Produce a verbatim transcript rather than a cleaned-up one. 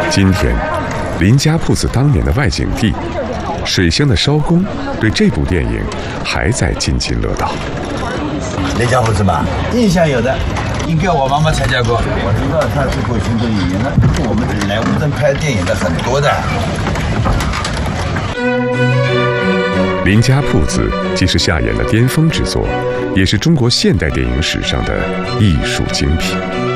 今天，林家铺子当年的外景地，水乡的艄公，对这部电影还在津津乐道。 林家铺子嘛，印象有的，应该我妈妈参加过。我知道她是过群众演员的，我们来乌镇拍电影的很多的。 林家铺子既是夏衍的巅峰之作，也是中国现代电影史上的艺术精品。